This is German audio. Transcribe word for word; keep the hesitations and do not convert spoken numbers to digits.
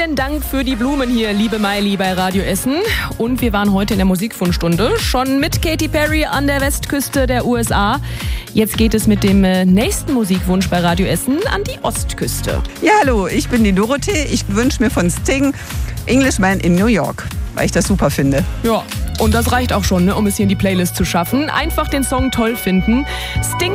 Vielen Dank für die Blumen hier, liebe Maili bei Radio Essen. Und wir waren heute in der Musikfundstunde schon mit Katy Perry an der Westküste der U S A. Jetzt geht es mit dem nächsten Musikwunsch bei Radio Essen an die Ostküste. Ja, hallo, ich bin die Dorothee. Ich wünsche mir von Sting Englishman in New York, weil ich das super finde. Ja, und das reicht auch schon, ne, um es hier in die Playlist zu schaffen. Einfach den Song toll finden. Sting